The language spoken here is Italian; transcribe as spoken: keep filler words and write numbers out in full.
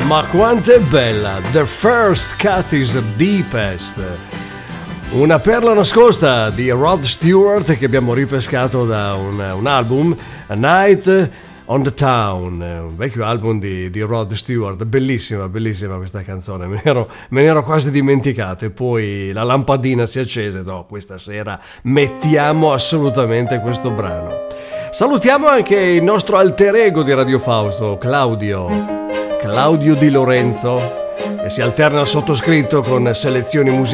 Ma quanto è bella! The First Cut is the Deepest. Una perla nascosta di Rod Stewart che abbiamo ripescato da un, un album, A Night on the Town, un vecchio album di, di Rod Stewart. Bellissima, bellissima questa canzone, me ne, ero, me ne ero quasi dimenticato e poi la lampadina si accese. No, questa sera mettiamo assolutamente questo brano. Salutiamo anche il nostro alter ego di Radio Fausto, Claudio Claudio Di Lorenzo, che si alterna al sottoscritto con selezioni musicali